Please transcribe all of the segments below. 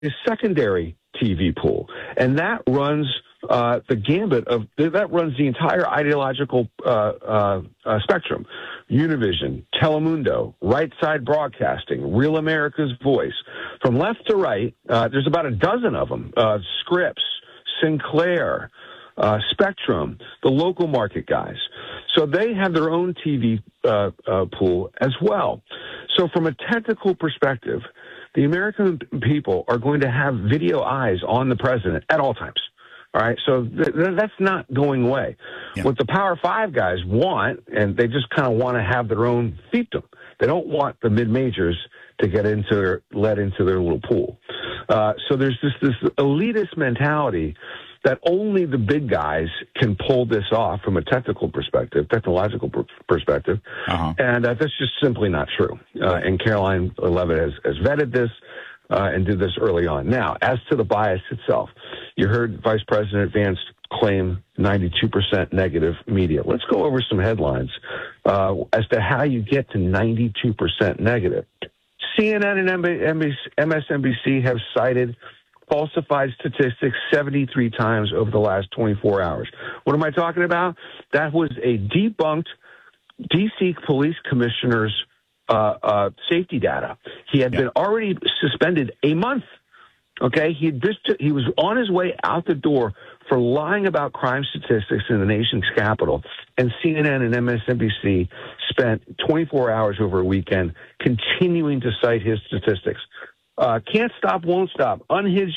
secondary TV pool, and that runs the gambit of that runs the entire ideological spectrum. Univision, Telemundo, Right Side Broadcasting, Real America's Voice. From left to right, there's about a dozen of them. Scripps, Sinclair, Spectrum, the local market guys. So they have their own TV pool as well. So from a technical perspective, the American people are going to have video eyes on the president at all times. All right, so that's not going away. Yeah. What the Power Five guys want, and they just kind of want to have their own fiefdom. They don't want the mid-majors to let into their little pool. So there's this elitist mentality that only the big guys can pull this off from a technological perspective, and that's just simply not true. And Caroline Leavitt has vetted this and did this early on. Now, as to the bias itself, you heard Vice President Vance claim 92% negative media. Let's go over some headlines as to how you get to 92% negative. CNN and MSNBC have cited falsified statistics 73 times over the last 24 hours. What am I talking about? That was a debunked D.C. police commissioner's safety data. He had been already suspended a month. Okay, he was on his way out the door for lying about crime statistics in the nation's capital, and CNN and MSNBC spent 24 hours over a weekend continuing to cite his statistics. Can't stop, won't stop. Unhinged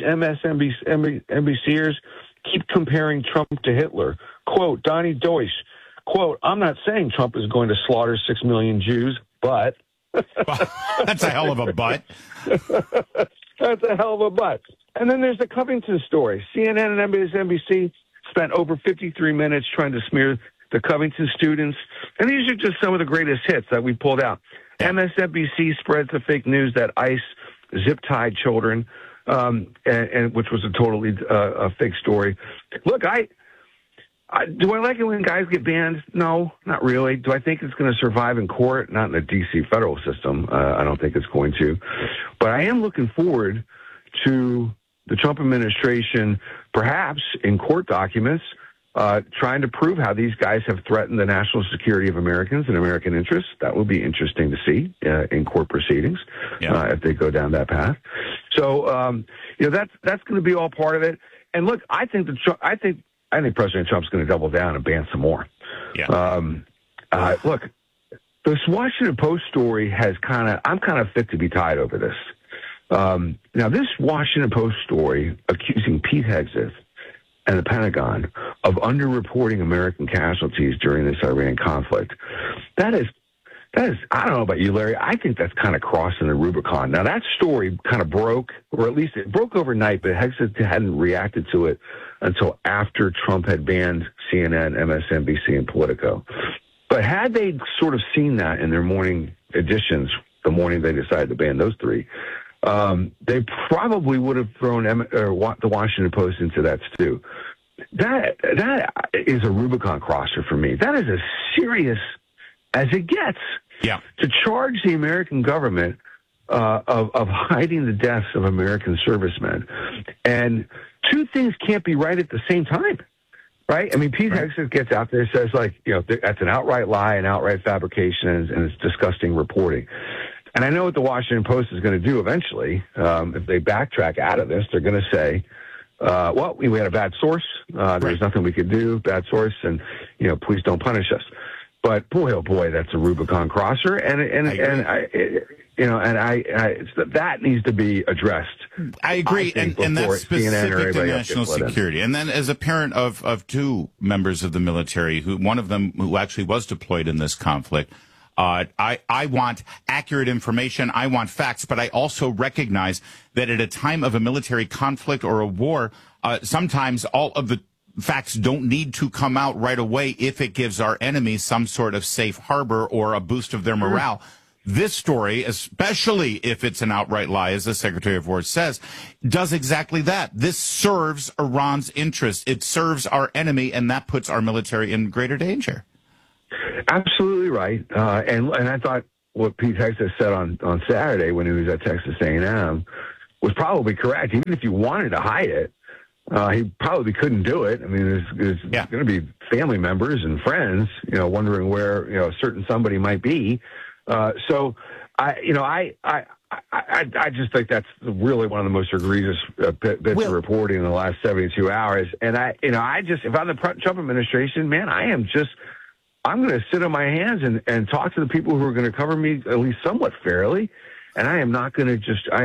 MSNBCers keep comparing Trump to Hitler. Quote, Donnie Deutsch, quote, I'm not saying Trump is going to slaughter 6 million Jews, but... That's a hell of a but. That's a hell of a but. And then there's the Covington story. CNN and MSNBC spent over 53 minutes trying to smear the Covington students. And these are just some of the greatest hits that we pulled out. MSNBC spreads the fake news that ICE zip-tied children, and which was a totally a fake story. Look, do I like it when guys get banned? No, not really. Do I think it's going to survive in court? Not in the D.C. federal system. I don't think it's going to. But I am looking forward to the Trump administration, perhaps in court documents, trying to prove how these guys have threatened the national security of Americans and American interests. That will be interesting to see in court proceedings if they go down that path. So, that's going to be all part of it. And look, I think President Trump's going to double down and ban some more. Yeah. Look, this Washington Post story I'm kind of fit to be tied over this. Now, this Washington Post story accusing Pete Hegseth and the Pentagon of underreporting American casualties during this Iran conflict, that is, I don't know about you, Larry, I think that's kind of crossing the Rubicon. Now, that story kind of broke, or at least it broke overnight, but Hegseth hadn't reacted to it until after Trump had banned CNN, MSNBC, and Politico. But had they sort of seen that in their morning editions, the morning they decided to ban those three, they probably would have thrown the Washington Post into that stew. That is a Rubicon crosser for me. That is as serious as it gets. Yeah. To charge the American government of hiding the deaths of American servicemen. And two things can't be right at the same time, right? I mean, Pete Hegseth gets out there and says, that's an outright lie, an outright fabrication, and it's disgusting reporting. And I know what the Washington Post is going to do eventually. If they backtrack out of this, they're going to say, we had a bad source. There's nothing we could do, bad source, and, please don't punish us. But boy, oh boy, that's a Rubicon crosser, that needs to be addressed. I agree, and that's specific to national security. And then, as a parent of two members of the military, one of them who actually was deployed in this conflict, I want accurate information. I want facts, but I also recognize that at a time of a military conflict or a war, sometimes all of the facts don't need to come out right away if it gives our enemies some sort of safe harbor or a boost of their morale. This story, especially if it's an outright lie, as the Secretary of War says, does exactly that. This serves Iran's interests. It serves our enemy, and that puts our military in greater danger. Absolutely right. And I thought what Pete Hegseth said on Saturday when he was at Texas A&M was probably correct. Even if you wanted to hide it, he probably couldn't do it. I mean, there's going to be family members and friends, wondering where, a certain somebody might be. So I just think that's really one of the most egregious bits of reporting in the last 72 hours. And if I'm the Trump administration, man, I'm going to sit on my hands and talk to the people who are going to cover me at least somewhat fairly. And I am not going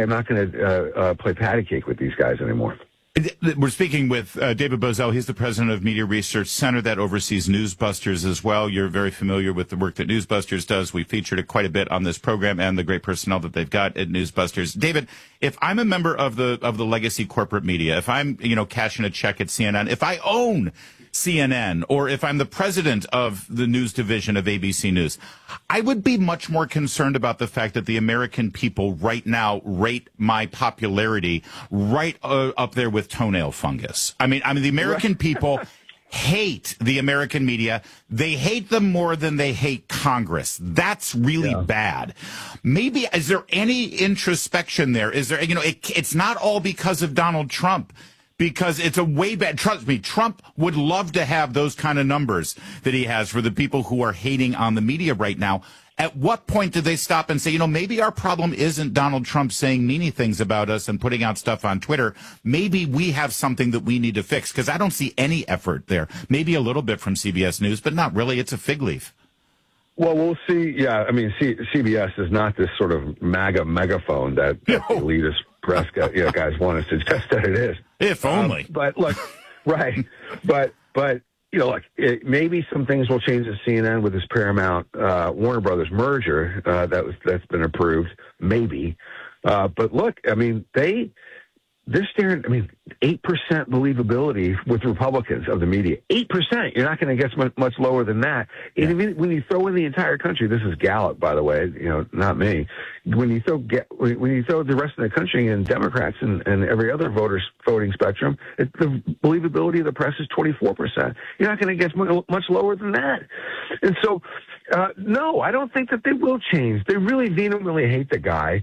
to play patty cake with these guys anymore. We're speaking with David Bozell. He's the president of Media Research Center that oversees Newsbusters as well. You're very familiar with the work that Newsbusters does. We featured it quite a bit on this program and the great personnel that they've got at Newsbusters. David, if I'm a member of the legacy corporate media, if I'm cashing a check at CNN, if I own CNN, or if I'm the president of the news division of ABC News, I would be much more concerned about the fact that the American people right now rate my popularity right up there with toenail fungus. I mean, the American people hate the American media. They hate them more than they hate Congress. That's really bad. Maybe, is there any introspection there? Is there, it's not all because of Donald Trump. Because it's a way bad. Trust me, Trump would love to have those kind of numbers that he has for the people who are hating on the media right now. At what point do they stop and say, maybe our problem isn't Donald Trump saying meany things about us and putting out stuff on Twitter. Maybe we have something that we need to fix, because I don't see any effort there. Maybe a little bit from CBS News, but not really. It's a fig leaf. Well, we'll see. Yeah, I mean, CBS is not this sort of MAGA megaphone that the elitist press guys want to suggest that it is. If only. But look, right. But look, maybe some things will change at CNN with this Paramount Warner Brothers merger that's been approved. Maybe. But look, I mean, they're staring. I mean, 8% believability with Republicans of the media. 8%. You're not going to get much lower than that. Yeah. And when you throw in the entire country, this is Gallup, by the way. Not me. When you throw the rest of the country and Democrats and every other voting spectrum, the believability of the press is 24%. You're not going to get much lower than that. And so, no, I don't think that they will change. They really vehemently hate the guy.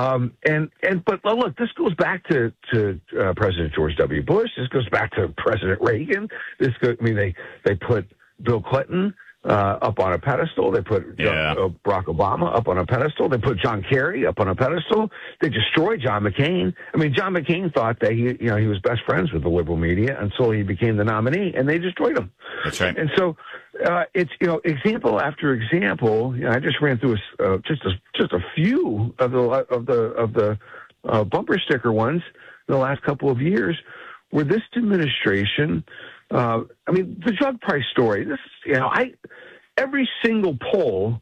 But look, this goes back to President George W. Bush. This goes back to President Reagan. They put Bill Clinton up on a pedestal. They put Barack Obama up on a pedestal. They put John Kerry up on a pedestal. They destroyed John McCain. I mean, John McCain thought that he was best friends with the liberal media until he became the nominee, and they destroyed him. That's right. And so it's example after example. I just ran through just a few of the bumper sticker ones in the last couple of years, where this administration. The drug price story. This, every single poll.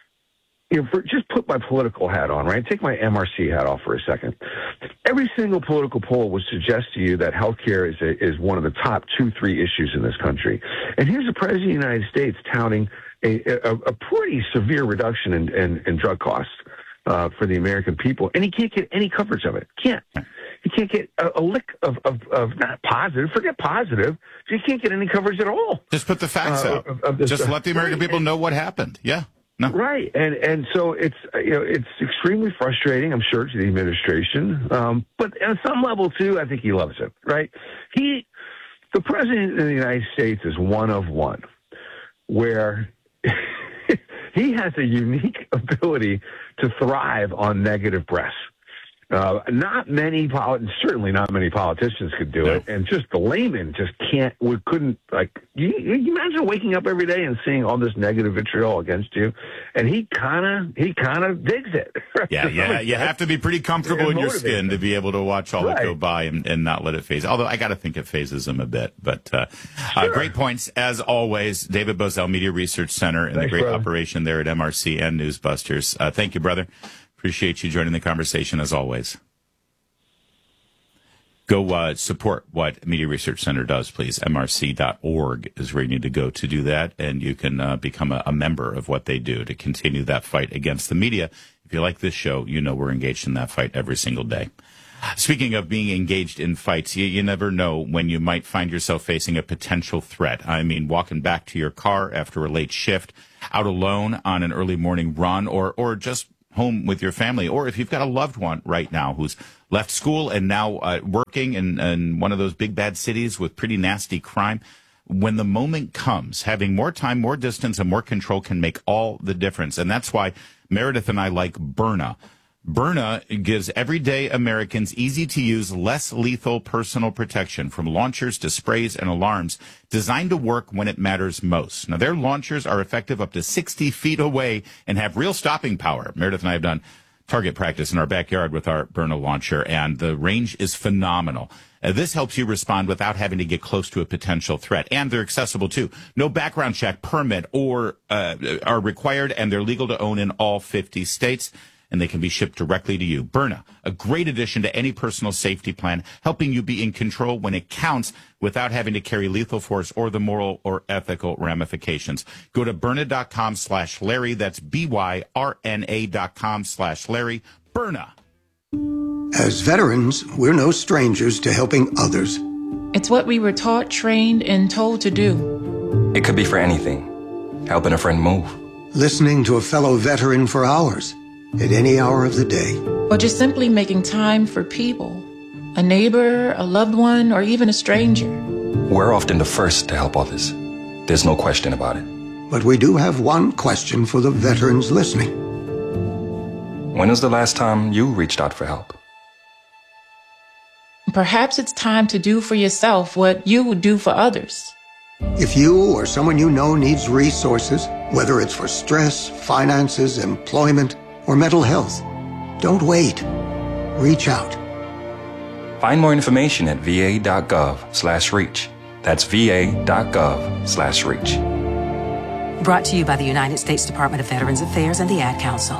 Just put my political hat on, right? Take my MRC hat off for a second. Every single political poll would suggest to you that healthcare is one of the top 2-3 issues in this country. And here's the president of the United States touting a pretty severe reduction in drug costs for the American people, and he can't get any coverage of it. He can't get a lick of not positive. Forget positive. He can't get any coverage at all. Just put the facts out. Just let the American people know what happened. Yeah. No. Right. And so it's extremely frustrating, I'm sure, to the administration. But on some level, too, I think he loves it, right? The president of the United States is one of one, where he has a unique ability to thrive on negative press. Certainly not many politicians could do it, and just the layman just couldn't. You imagine waking up every day and seeing all this negative vitriol against you, and he kind of digs it. Right? Yeah. You have to be pretty comfortable in your skin to be able to watch all that go by and not let it phase. Although I got to think it phases him a bit. But great points as always, David Bozell, Media Research Center, and the great operation there at MRC and Newsbusters. Thank you, brother. Appreciate you joining the conversation as always. Go support what Media Research Center does, please. MRC.org is where you need to go to do that, and you can become a member of what they do to continue that fight against the media. If you like this show, we're engaged in that fight every single day. Speaking of being engaged in fights, you never know when you might find yourself facing a potential threat. I mean, walking back to your car after a late shift, out alone on an early morning run, or just home with your family, or if you've got a loved one right now who's left school and now working in one of those big bad cities with pretty nasty crime. When the moment comes, having more time, more distance, and more control can make all the difference. And that's why Meredith and I like Byrna. Byrna gives everyday Americans easy-to-use, less lethal personal protection, from launchers to sprays and alarms, designed to work when it matters most. Now, their launchers are effective up to 60 feet away and have real stopping power. Meredith and I have done target practice in our backyard with our Byrna launcher, and the range is phenomenal. This helps you respond without having to get close to a potential threat. And they're accessible, too. No background check, permit, or are required, and they're legal to own in all 50 states. And they can be shipped directly to you. Byrna, a great addition to any personal safety plan, helping you be in control when it counts without having to carry lethal force or the moral or ethical ramifications. Go to Byrna.com/Larry. That's BYRNA.com/Larry. Byrna. As veterans, we're no strangers to helping others. It's what we were taught, trained, and told to do. It could be for anything. Helping a friend move. Listening to a fellow veteran for hours. At any hour of the day. Or just simply making time for people. A neighbor, a loved one, or even a stranger. We're often the first to help others. There's no question about it. But we do have one question for the veterans listening. When was the last time you reached out for help? Perhaps it's time to do for yourself what you would do for others. If you or someone you know needs resources, whether it's for stress, finances, employment, or mental health, don't wait. Reach out. Find more information at va.gov/reach. That's va.gov/reach. Brought to you by the United States Department of Veterans Affairs and the Ad Council.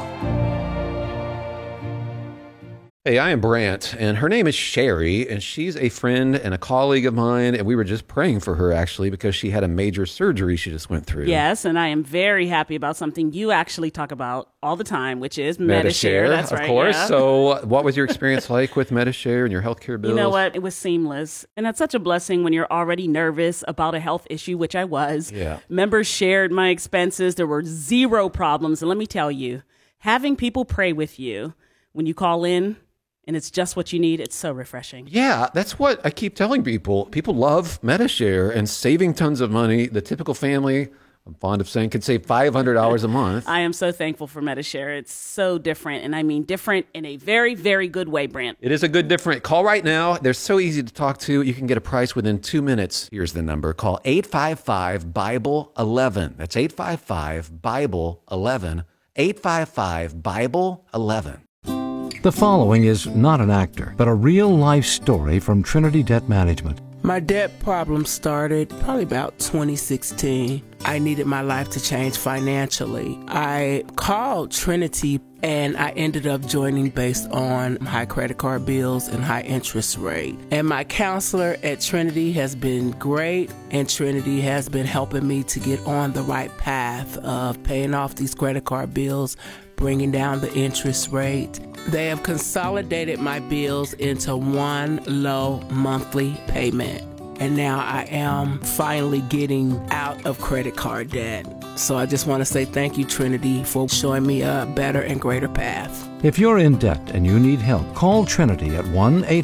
Hey, I am Brant, and her name is Sherry, and she's a friend and a colleague of mine, and we were just praying for her, actually, because she had a major surgery she just went through. Yes, and I am very happy about something you actually talk about all the time, which is Medi-Share. That's right, of course. Yeah. So what was your experience like with Medi-Share and your healthcare bills? You know what? It was seamless. And that's such a blessing when you're already nervous about a health issue, which I was. Yeah. Members shared my expenses. There were zero problems. And let me tell you, having people pray with you when you call in, and it's just what you need, it's so refreshing. Yeah, that's what I keep telling people. People love Medi-Share and saving tons of money. The typical family, I'm fond of saying, could save $500 a month. I am so thankful for Medi-Share. It's so different, and I mean different in a very, very good way, Brant. It is a good different. Call right now. They're so easy to talk to. You can get a price within 2 minutes. Here's the number. Call 855-BIBLE-11. That's 855-BIBLE-11. 855-BIBLE-11. The following is not an actor, but a real-life story from Trinity Debt Management. My debt problem started probably about 2016. I needed my life to change financially. I called Trinity and I ended up joining based on high credit card bills and high interest rate. And my counselor at Trinity has been great, and Trinity has been helping me to get on the right path of paying off these credit card bills, bringing down the interest rate. They have consolidated my bills into one low monthly payment. And now I am finally getting out of credit card debt. So I just want to say thank you, Trinity, for showing me a better and greater path. If you're in debt and you need help, call Trinity at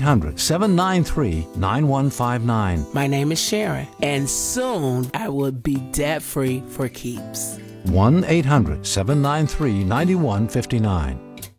1-800-793-9159. My name is Sharon, and soon I will be debt-free for keeps. 1-800-793-9159.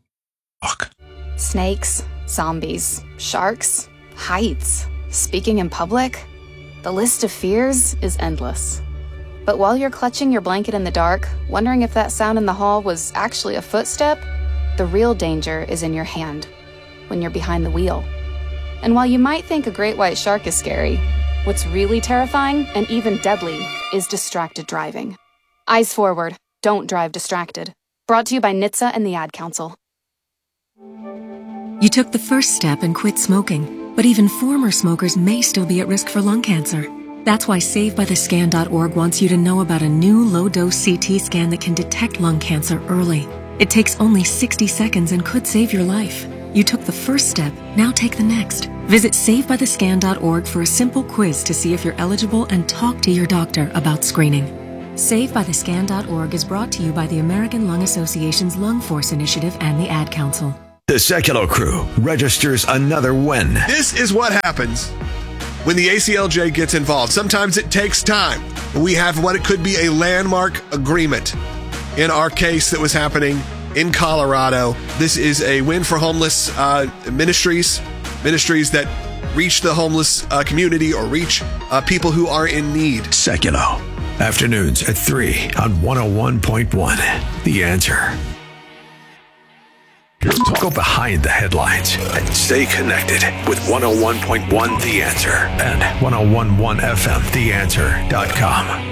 Snakes, zombies, sharks, heights, speaking in public. The list of fears is endless. But while you're clutching your blanket in the dark, wondering if that sound in the hall was actually a footstep, the real danger is in your hand, when you're behind the wheel. And while you might think a great white shark is scary, what's really terrifying and even deadly is distracted driving. Eyes forward, don't drive distracted. Brought to you by NHTSA and the Ad Council. You took the first step and quit smoking, but even former smokers may still be at risk for lung cancer. That's why SaveByTheScan.org wants you to know about a new low-dose CT scan that can detect lung cancer early. It takes only 60 seconds and could save your life. You took the first step, now take the next. Visit SaveByTheScan.org for a simple quiz to see if you're eligible and talk to your doctor about screening. SaveByTheScan.org is brought to you by the American Lung Association's Lung Force Initiative and the Ad Council. The Sekulow crew registers another win. This is what happens when the ACLJ gets involved. Sometimes it takes time. We have what it could be a landmark agreement in our case that was happening in Colorado. This is a win for homeless ministries that reach the homeless community or reach people who are in need. Sekulow, afternoons at 3 on 101.1. The Answer. Go behind the headlines and stay connected with 101.1 The Answer and 101.1 FM TheAnswer.com.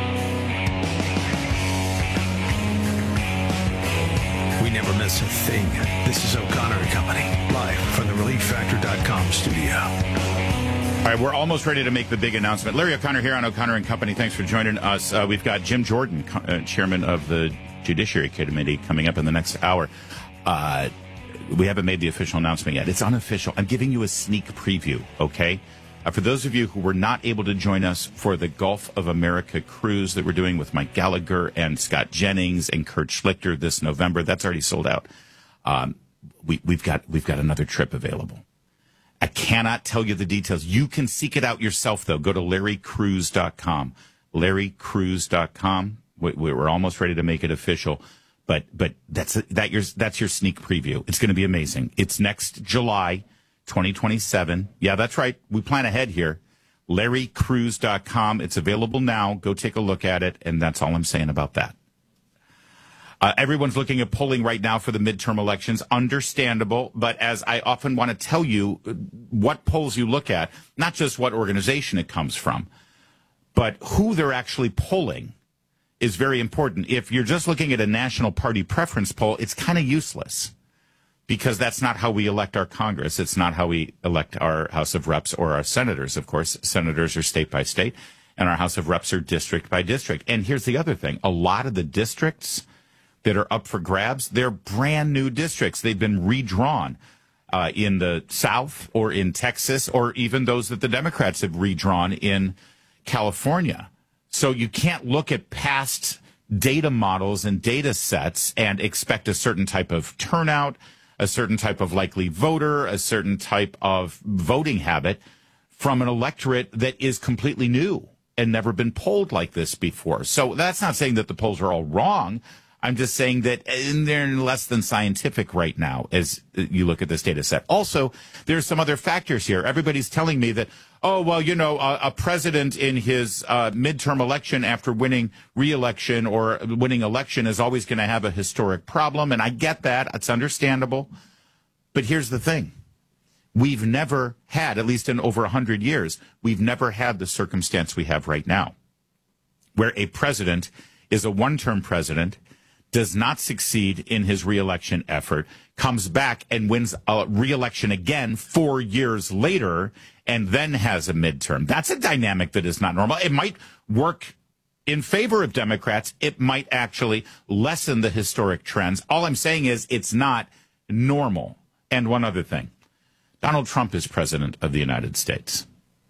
We never miss a thing. This is O'Connor and Company, live from the ReliefFactor.com studio. All right, we're almost ready to make the big announcement. Larry O'Connor here on O'Connor and Company. Thanks for joining us. We've got Jim Jordan, chairman of the Judiciary Committee, coming up in the next hour. We haven't made the official announcement yet. It's unofficial. I'm giving you a sneak preview, okay? For those of you who were not able to join us for the Gulf of America cruise that we're doing with Mike Gallagher and Scott Jennings and Kurt Schlichter this November, that's already sold out. We've got another trip available. I cannot tell you the details. You can seek it out yourself, though. Go to LarryCruise.com. LarryCruise.com. We're almost ready to make it official. But that's your sneak preview. It's going to be amazing. It's next July 2027. Yeah, that's right. We plan ahead here. LarryCruise.com. It's available now. Go take a look at it. And that's all I'm saying about that. Everyone's looking at polling right now for the midterm elections. Understandable. But as I often want to tell you, what polls you look at, not just what organization it comes from, but who they're actually polling is very important. If you're just looking at a national party preference poll, it's kind of useless because that's not how we elect our Congress. It's not how we elect our House of Reps or our senators. Of course, senators are state by state and our House of Reps are district by district. And here's the other thing. A lot of the districts that are up for grabs, they're brand new districts. They've been redrawn in the South or in Texas, or even those that the Democrats have redrawn in California. So you can't look at past data models and data sets and expect a certain type of turnout, a certain type of likely voter, a certain type of voting habit from an electorate that is completely new and never been polled like this before. So that's not saying that the polls are all wrong. I'm just saying that they're less than scientific right now as you look at this data set. Also, there's some other factors here. Everybody's telling me that, oh, well, you know, a president in his midterm election after winning re-election or winning election is always going to have a historic problem. And I get that. It's understandable. But here's the thing. We've never had, at least in over 100 years, we've never had the circumstance we have right now, where a president is a one-term president, does not succeed in his re-election effort, comes back and wins a re-election again 4 years later, and then has a midterm. That's a dynamic that is not normal. It might work in favor of Democrats. It might actually lessen the historic trends. All I'm saying is it's not normal. And one other thing. Donald Trump is president of the United States.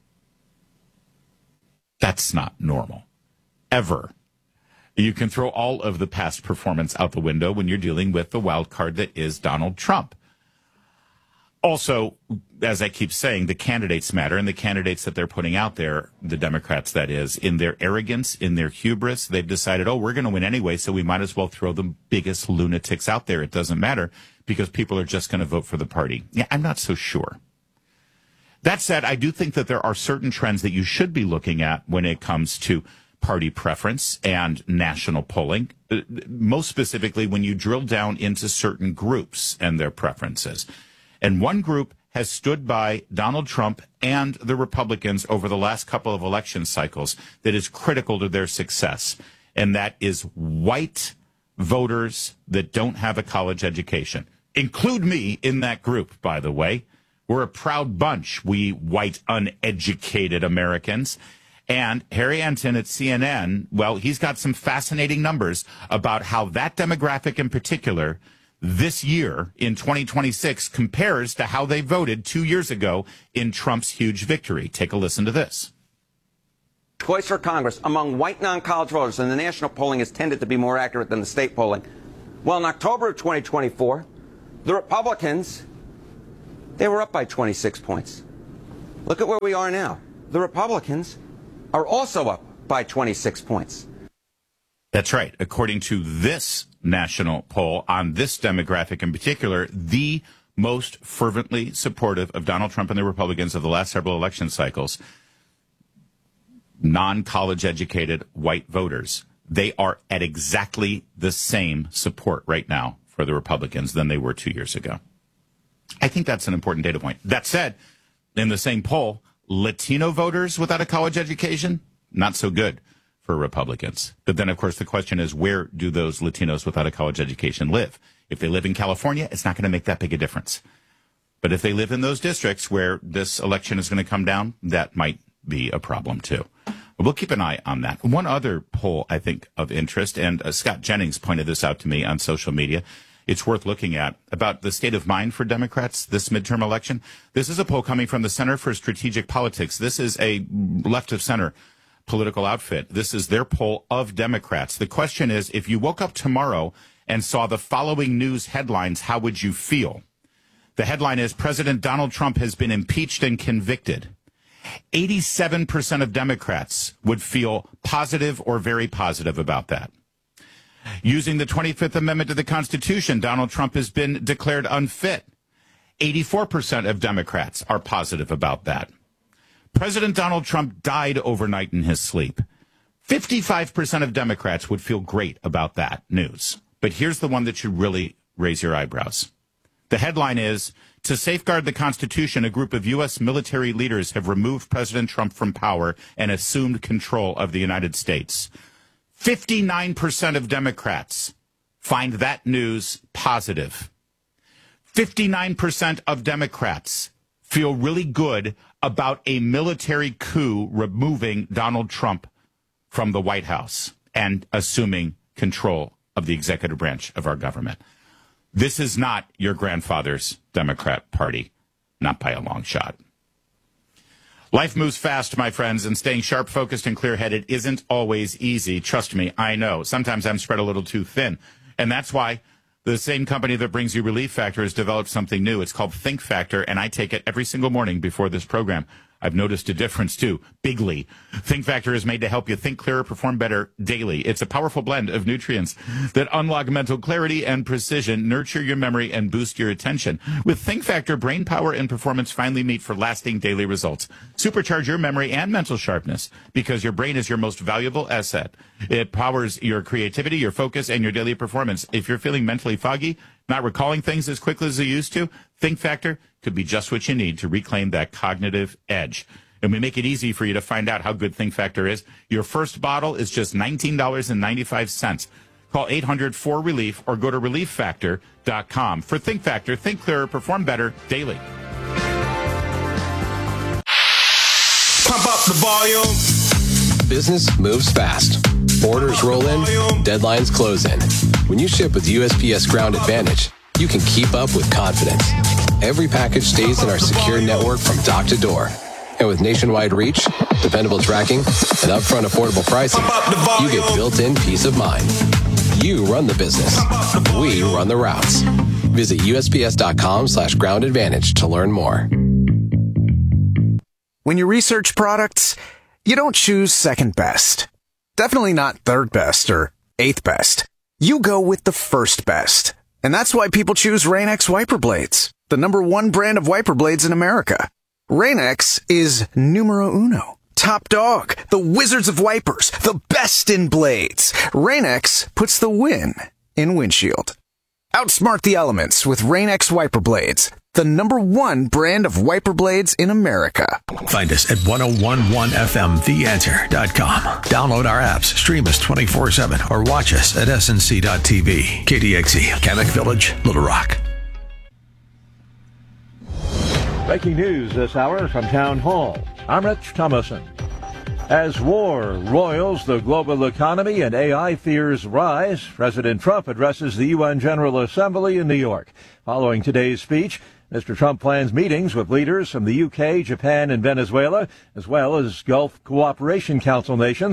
That's not normal. Ever. You can throw all of the past performance out the window when you're dealing with the wild card that is Donald Trump. Also, as I keep saying, the candidates matter, and the candidates that they're putting out there, the Democrats, that is, in their arrogance, in their hubris, they've decided, oh, we're going to win anyway, so we might as well throw the biggest lunatics out there. It doesn't matter because people are just going to vote for the party. Yeah, I'm not so sure. That said, I do think that there are certain trends that you should be looking at when it comes to party preference and national polling, most specifically when you drill down into certain groups and their preferences. And one group has stood by Donald Trump and the Republicans over the last couple of election cycles that is critical to their success, and that is white voters that don't have a college education. Include me in that group, by the way. We're a proud bunch, we white, uneducated Americans. And Harry Enten at CNN, well, he's got some fascinating numbers about how that demographic in particular this year in 2026 compares to how they voted 2 years ago in Trump's huge victory. Take a listen to this. Choice for Congress among white non-college voters, and the national polling has tended to be more accurate than the state polling. Well, in October of 2024, the Republicans They were up by 26 points. Look at where we are now. The Republicans are also up by 26 points. That's right. According to this national poll on this demographic in particular, the most fervently supportive of Donald Trump and the Republicans of the last several election cycles, non-college educated white voters, they are at exactly the same support right now for the Republicans than they were 2 years ago. I think that's an important data point. That said, in the same poll, Latino voters without a college education, not so good for Republicans. But then, of course, the question is, where do those Latinos without a college education live? If they live in California, it's not going to make that big a difference. But if they live in those districts where this election is going to come down, that might be a problem, too. We'll keep an eye on that. One other poll, I think, of interest, and Scott Jennings pointed this out to me on social media, it's worth looking at, about the state of mind for Democrats this midterm election. This is a poll coming from the Center for Strategic Politics. This is a left-of-center political outfit. This is their poll of Democrats. The question is, if you woke up tomorrow and saw the following news headlines, how would you feel? The headline is, President Donald Trump has been impeached and convicted. 87% of Democrats would feel positive or very positive about that. Using the 25th Amendment to the Constitution, Donald Trump has been declared unfit. 84% of Democrats are positive about that. President Donald Trump died overnight in his sleep. 55% of Democrats would feel great about that news. But here's the one that should really raise your eyebrows. The headline is, to safeguard the Constitution, a group of U.S. military leaders have removed President Trump from power and assumed control of the United States. 59% of Democrats find that news positive. 59% of Democrats feel really good about a military coup removing Donald Trump from the White House and assuming control of the executive branch of our government. This is not your grandfather's Democrat Party, not by a long shot. Life moves fast, my friends, and staying sharp, focused, and clear-headed isn't always easy. Trust me, I know. Sometimes I'm spread a little too thin. And that's why the same company that brings you Relief Factor has developed something new. It's called Think Factor, and I take it every single morning before this program. I've noticed a difference, too, bigly. Think Factor is made to help you think clearer, perform better daily. It's a powerful blend of nutrients that unlock mental clarity and precision, nurture your memory, and boost your attention. With Think Factor, brain power and performance finally meet for lasting daily results. Supercharge your memory and mental sharpness, because your brain is your most valuable asset. It powers your creativity, your focus, and your daily performance. If you're feeling mentally foggy, not recalling things as quickly as you used to, Think Factor could be just what you need to reclaim that cognitive edge. And we make it easy for you to find out how good Think Factor is. Your first bottle is just $19.95. Call 800-4RELIEF or go to ReliefFactor.com. For Think Factor, think clearer, perform better daily. Pump up the volume. Business moves fast. Orders roll in, deadlines close in. When you ship with USPS Ground Advantage, you can keep up with confidence. Every package stays in our secure network from dock to door. And with nationwide reach, dependable tracking, and upfront affordable pricing, you get built-in peace of mind. You run the business. We run the routes. Visit USPS.com/Ground Advantage to learn more. When you research products, you don't choose second best. Definitely not third best or eighth best. You go with the first best. And that's why people choose Rain-X wiper blades, the #1 brand of wiper blades in America. Rain-X is numero uno, top dog, the wizards of wipers, the best in blades. Rain-X puts the win in windshield. Outsmart the elements with Rain-X wiper blades, the #1 brand of wiper blades in America. Find us at 1015theanswer.com. Download our apps, stream us 24/7, or watch us at snc.tv. KDXE, Kamek Village, Little Rock. Breaking news this hour from Town Hall. I'm Rich Thomason. As war roils the global economy and AI fears rise, President Trump addresses the UN General Assembly in New York. Following today's speech, Mr. Trump plans meetings with leaders from the UK, Japan, and Venezuela, as well as Gulf Cooperation Council nations.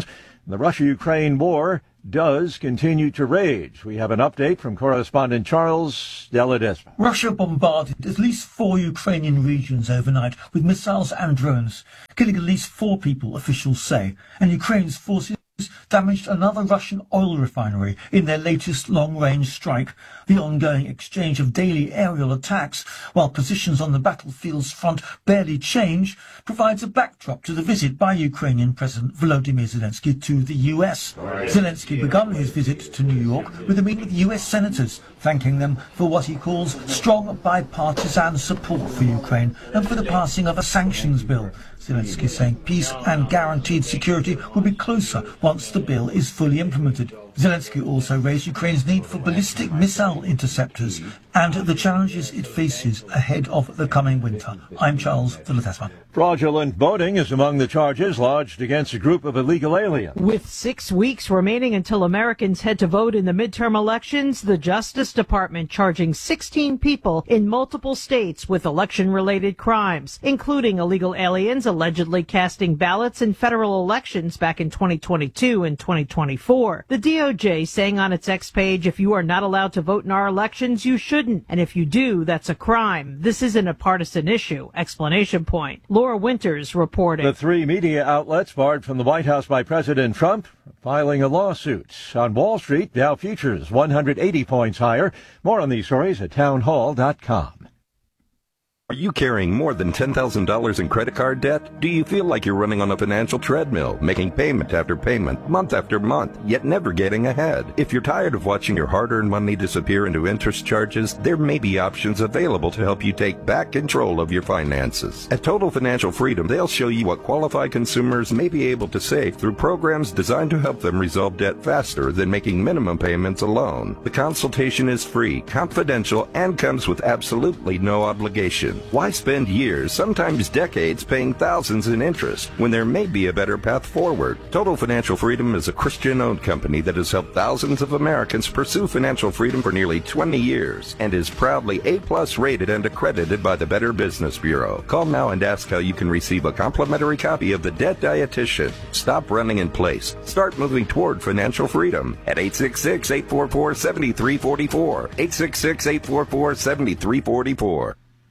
The Russia-Ukraine war does continue to rage. We have an update from correspondent Charles de Ledesma. Russia bombarded at least 4 Ukrainian regions overnight with missiles and drones, killing at least 4 people, officials say, and Ukraine's forces damaged another Russian oil refinery in their latest long-range strike. The ongoing exchange of daily aerial attacks, while positions on the battlefield's front barely change, provides a backdrop to the visit by Ukrainian President Volodymyr Zelensky to the US. Zelensky began his visit to New York with a meeting with US senators, thanking them for what he calls strong bipartisan support for Ukraine and for the passing of a sanctions bill. Zelensky saying peace and guaranteed security will be closer once the bill is fully implemented. Zelensky also raised Ukraine's need for ballistic missile interceptors and the challenges it faces ahead of the coming winter. I'm Charles de Ledesma. Fraudulent voting is among the charges lodged against a group of illegal aliens. With 6 weeks remaining until Americans head to vote in the midterm elections, the Justice Department charging 16 people in multiple states with election-related crimes, including illegal aliens allegedly casting ballots in federal elections back in 2022 and 2024. The DOJ saying on its X page, if you are not allowed to vote in our elections, you shouldn't. And if you do, that's a crime. This isn't a partisan issue. Explanation point. Laura Winters reporting. The 3 media outlets barred from the White House by President Trump filing a lawsuit. On Wall Street, Dow futures 180 points higher. More on these stories at townhall.com. Are you carrying more than $10,000 in credit card debt? Do you feel like you're running on a financial treadmill, making payment after payment, month after month, yet never getting ahead? If you're tired of watching your hard-earned money disappear into interest charges, there may be options available to help you take back control of your finances. At Total Financial Freedom, they'll show you what qualified consumers may be able to save through programs designed to help them resolve debt faster than making minimum payments alone. The consultation is free, confidential, and comes with absolutely no obligation. Why spend years, sometimes decades, paying thousands in interest when there may be a better path forward? Total Financial Freedom is a Christian-owned company that has helped thousands of Americans pursue financial freedom for nearly 20 years and is proudly A+ rated and accredited by the Better Business Bureau. Call now and ask how you can receive a complimentary copy of The Debt Dietitian. Stop running in place. Start moving toward financial freedom at 866-844-7344. 866-844-7344.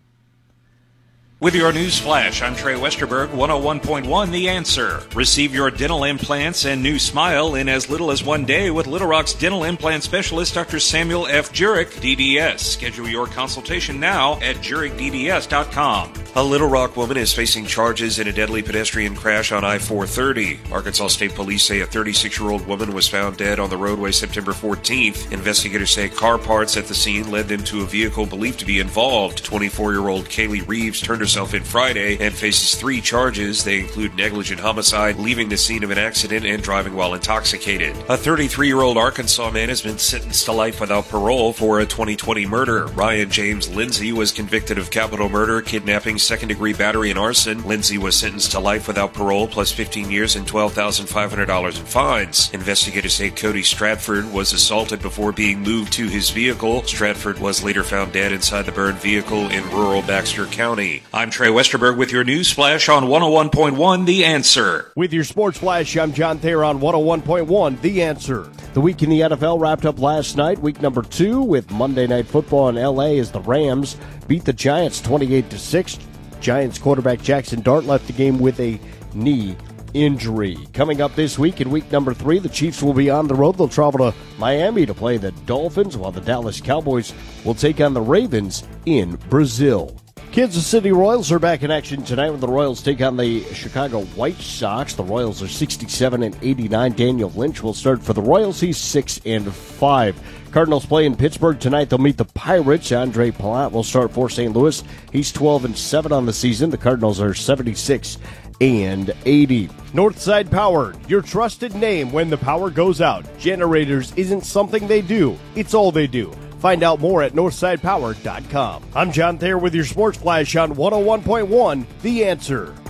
With your news flash, I'm Trey Westerberg, 101.1 The Answer. Receive your dental implants and new smile in as little as 1 day with Little Rock's dental implant specialist, Dr. Samuel F. Jurek, DDS. Schedule your consultation now at JurekDDS.com. A Little Rock woman is facing charges in a deadly pedestrian crash on I-430. Arkansas State Police say a 36-year-old woman was found dead on the roadway September 14th. Investigators say car parts at the scene led them to a vehicle believed to be involved. 24-year-old Kaylee Reeves turned herself in Friday and faces 3 charges. They include negligent homicide, leaving the scene of an accident, and driving while intoxicated. A 33-year-old Arkansas man has been sentenced to life without parole for a 2020 murder. Ryan James Lindsay was convicted of capital murder, kidnapping, second-degree battery, and arson. Lindsay was sentenced to life without parole plus 15 years and $12,500 in fines. Investigators say Cody Stratford was assaulted before being moved to his vehicle. Stratford was later found dead inside the burned vehicle in rural Baxter County. I'm Trey Westerberg with your news flash on 101.1 The Answer. With your sports flash, I'm John Thayer on 101.1 The Answer. The week in the NFL wrapped up last night, week number 2, with Monday Night Football in L.A. as the Rams beat the Giants 28-6. Giants quarterback Jackson Dart left the game with a knee injury. Coming up this week in week number 3, the Chiefs will be on the road. They'll travel to Miami to play the Dolphins, while the Dallas Cowboys will take on the Ravens in Brazil. Kansas City Royals are back in action tonight when the Royals take on the Chicago White Sox. The Royals are 67-89. Daniel Lynch will start for the Royals. He's 6-5. Cardinals play in Pittsburgh tonight. They'll meet the Pirates. Andre Palat will start for St. Louis. He's 12-7 on the season. The Cardinals are 76-80. Northside Power, your trusted name when the power goes out. Generators isn't something they do, it's all they do. Find out more at northsidepower.com. I'm John Thayer with your Sports Flash on 101.1 The Answer.